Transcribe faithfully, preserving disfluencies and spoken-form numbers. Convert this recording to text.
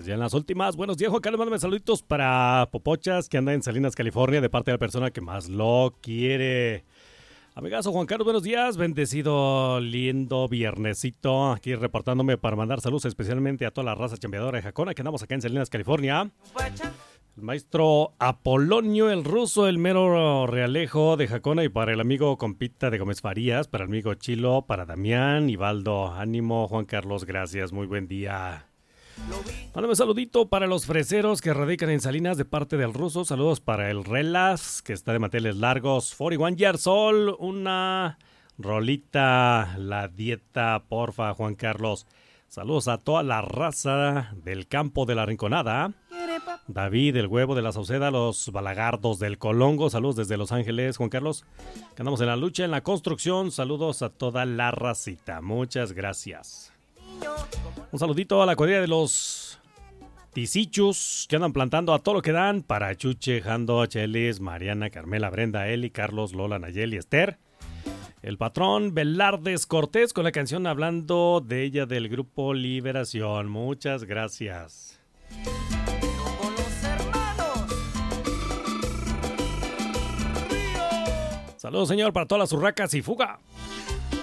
Pues ya en las últimas. Buenos días, Juan Carlos. Mándame saluditos para Popochas, que anda en Salinas, California, de parte de la persona que más lo quiere. Amigazo Juan Carlos, buenos días. Bendecido, lindo viernesito. Aquí reportándome para mandar saludos especialmente a toda la raza chambeadora de Jacona, que andamos acá en Salinas, California. El maestro Apolonio, el ruso, el mero realejo de Jacona, y para el amigo compita de Gómez Farías, para el amigo Chilo, para Damián, Ibaldo. Ánimo, Juan Carlos, gracias, muy buen día. Mándame un saludito para los freseros que radican en Salinas de parte del ruso. Saludos para el Relas, que está de manteles largos. cuarenta y uno Years Old, una rolita, la dieta, porfa, Juan Carlos. Saludos a toda la raza del campo de la Rinconada. David, el huevo de la Sauceda, los balagardos del Colongo. Saludos desde Los Ángeles, Juan Carlos. Que andamos en la lucha, en la construcción. Saludos a toda la racita. Muchas gracias. Un saludito a la cuadrilla de los Tisichus, que andan plantando a todo lo que dan. Para Chuche, Jando, Chelis, Mariana, Carmela, Brenda, Eli, Carlos, Lola, Nayeli, Esther. El patrón Velardes Cortés con la canción Hablando de ella del grupo Liberación. Muchas gracias. Saludos, señor, para todas las urracas y fuga.